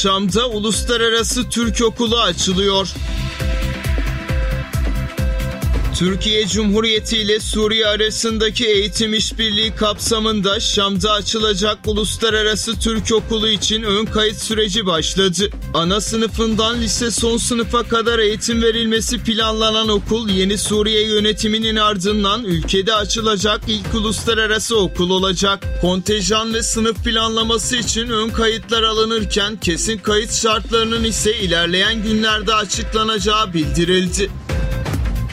Şam'da Uluslararası Türk Okulu açılıyor. Türkiye Cumhuriyeti ile Suriye arasındaki eğitim işbirliği kapsamında Şam'da açılacak Uluslararası Türk Okulu için ön kayıt süreci başladı. Ana sınıfından lise son sınıfa kadar eğitim verilmesi planlanan okul, yeni Suriye yönetiminin ardından ülkede açılacak ilk uluslararası okul olacak. Kontenjan ve sınıf planlaması için ön kayıtlar alınırken kesin kayıt şartlarının ise ilerleyen günlerde açıklanacağı bildirildi.